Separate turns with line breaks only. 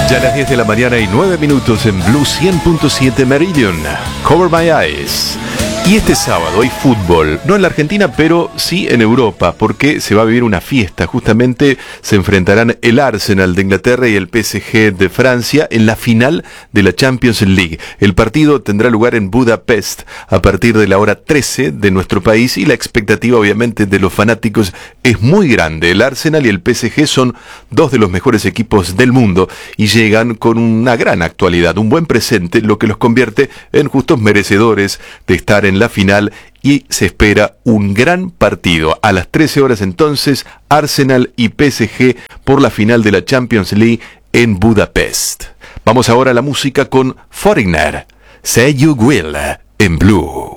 Ya a las 10 de la mañana y 9 minutos en Blue 100.7 Meridian. Cover My Eyes. Y este sábado hay fútbol, no en la Argentina, pero sí en Europa, porque se va a vivir una fiesta. Justamente se enfrentarán el Arsenal de Inglaterra y el PSG de Francia en la final de la Champions League. El partido tendrá lugar en Budapest a partir de la hora 13 de nuestro país y la expectativa obviamente de los fanáticos es muy grande. El Arsenal y el PSG son dos de los mejores equipos del mundo y llegan con una gran actualidad, un buen presente, lo que los convierte en justos merecedores de estar en la final y se espera un gran partido. A las 13 horas entonces, Arsenal y PSG por la final de la Champions League en Budapest. Vamos ahora a la música con Foreigner, Say You Will, en Blue.